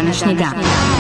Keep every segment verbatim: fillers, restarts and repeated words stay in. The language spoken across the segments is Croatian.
današnji dan.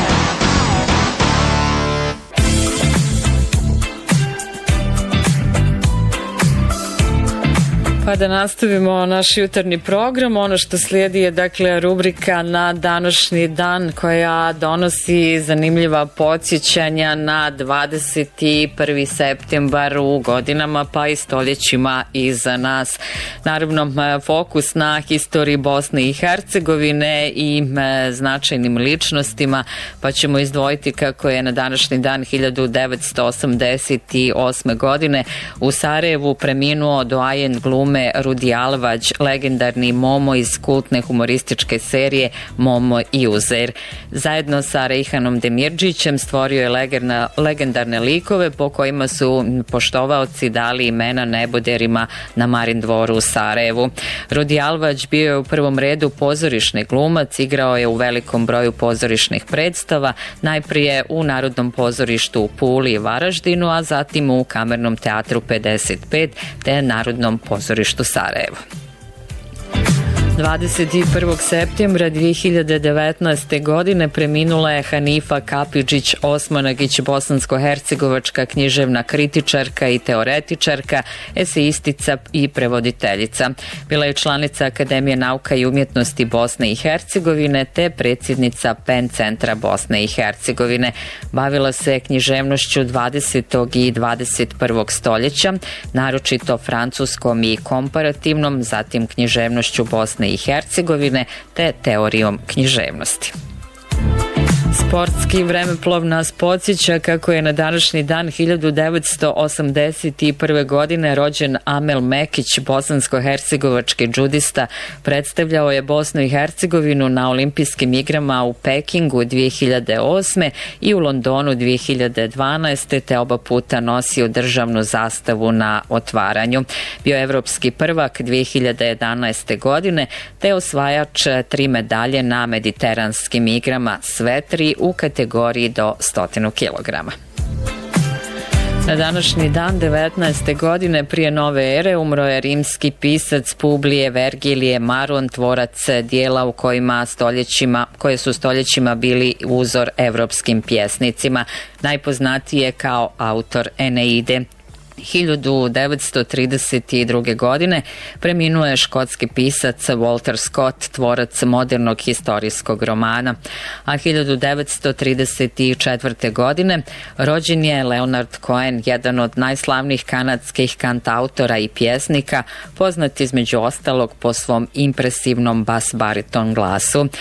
Pa da nastavimo naš jutarnji program, ono što slijedi je dakle rubrika na današnji dan koja donosi zanimljiva podsjećanja na dvadeset prvi septembar u godinama pa i stoljećima iza nas. Naravno fokus na historiji Bosne i Hercegovine i značajnim ličnostima, pa ćemo izdvojiti kako je na današnji dan hiljadu devetsto osamdeset osme. godine u Sarajevu preminuo doajen glume Rudi Alvadž, legendarni Momo iz kultne humorističke serije Momo i Uzer. Zajedno sa Rejhanom Demirdžićem stvorio je legerna, legendarne likove po kojima su poštovaoci dali imena neboderima na Marin dvoru u Sarajevu. Rudi Alvadž bio je u prvom redu pozorišni glumac, igrao je u velikom broju pozorišnih predstava, najprije u Narodnom pozorištu u Puli i Varaždinu, a zatim u Kamernom teatru pedeset pet te Narodnom pozorištu Sarajevo. dvadeset prvog septembra dvije hiljade devetnaeste. godine preminula je Hanifa Kapidžić Osmanagić, bosansko-hercegovačka književna kritičarka i teoretičarka, esejistica i prevoditeljica. Bila je članica Akademije nauka i umjetnosti Bosne i Hercegovine te predsjednica Pen centra Bosne i Hercegovine. Bavila se književnošću dvadesetog i dvadeset prvog. stoljeća, naročito francuskom i komparativnom, zatim književnošću Bosne i Hercegovine te teorijom književnosti. Sportski vremeplov nas podsjeća kako je na današnji dan hiljadu devetsto osamdeset prve. godine rođen Amel Mekić, bosansko-hercegovački džudista. Predstavljao je Bosnu i Hercegovinu na olimpijskim igrama u Pekingu dvije hiljade osme. i u Londonu dvije hiljade dvanaeste. te oba puta nosio državnu zastavu na otvaranju. Bio je evropski prvak dvije hiljade jedanaeste. godine te osvajač tri medalje na mediteranskim igrama, sve tri u kategoriji do sto kilograma. Na današnji dan devetnaeste. godine prije nove ere umro je rimski pisac Publije Vergilije Maron, tvorac dijela u kojima stoljećima, koje su stoljećima bili uzor evropskim pjesnicima. Najpoznatiji je kao autor Eneide. hiljadu devetsto trideset druge. godine preminuo je škotski pisac Walter Scott, tvorac modernog historijskog romana, a hiljadu devetsto trideset četvrte. godine rođen je Leonard Cohen, jedan od najslavnijih kanadskih kantautora i pjesnika, poznat između ostalog po svom impresivnom bas bariton glasu.